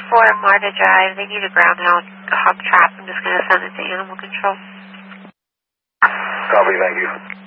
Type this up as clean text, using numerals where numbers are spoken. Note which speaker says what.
Speaker 1: 4 Marta Drive. They need a groundhog hog trap. I'm just going to send it to animal control.
Speaker 2: Copy, thank you.